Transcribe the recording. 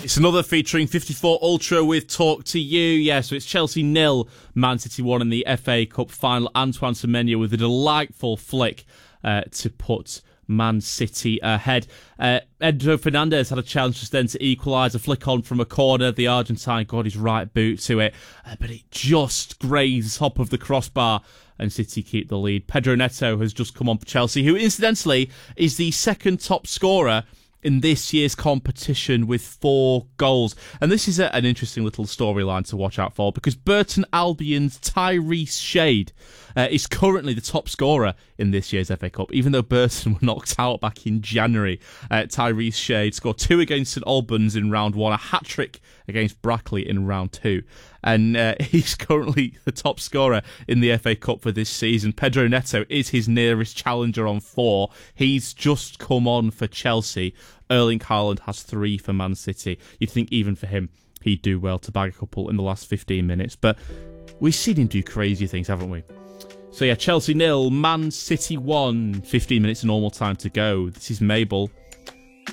It's another featuring 54 Ultra with Talk to You. Yeah, so it's Chelsea 0, Man City 1 in the FA Cup final. Antoine Semenyo with a delightful flick to put Man City ahead. Enzo Fernandez had a challenge just then to equalise, a flick on from a corner. The Argentine got his right boot to it, but it just grazed top of the crossbar and City keep the lead. Pedro Neto has just come on for Chelsea, who incidentally is the second top scorer in this year's competition with 4 goals. And this is an interesting little storyline to watch out for, because Burton Albion's Tyrese Shade is currently the top scorer in this year's FA Cup, even though Burton were knocked out back in January. Tyrese Shade scored 2 against St Albans in round 1, a hat-trick against Brackley in round 2. And he's currently the top scorer in the FA Cup for this season. Pedro Neto is his nearest challenger on 4. He's just come on for Chelsea. Erling Haaland has 3 for Man City. You'd think even for him, he'd do well to bag a couple in the last 15 minutes. But we've seen him do crazy things, haven't we? So yeah, Chelsea 0, Man City 1, 15 minutes of normal time to go. This is Mabel.